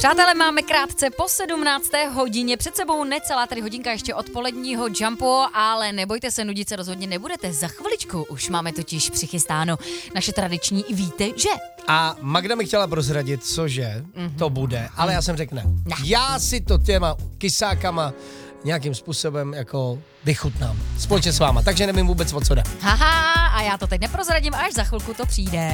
Přátelé, máme krátce po 17. hodině, před sebou necelá tady hodinka ještě odpoledního jumpu, ale nebojte se, nudit se rozhodně nebudete. Za chviličku už máme totiž přichystáno naše tradiční víte, že? A Magda mi chtěla prozradit, cože to bude, ale já jsem řekl ne. Ne. Já si to těma kysákama nějakým způsobem jako vychutnám. Společně s váma, takže nevím vůbec, o co jde. Haha, a já to teď neprozradím, až za chvilku to přijde.